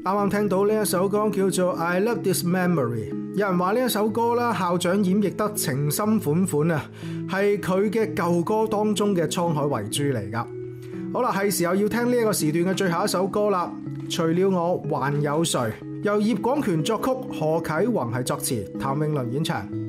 啱聽到呢一首歌叫做 I Love This Memory， 有人話呢一首歌啦，校長演繹得情深款款啊，係佢嘅舊歌當中嘅滄海遺珠嚟噶。好啦，係時候要聽呢一個時段嘅最後一首歌啦。除了我還有誰，由葉廣權作曲，何啟宏係作詞，譚詠麟演唱。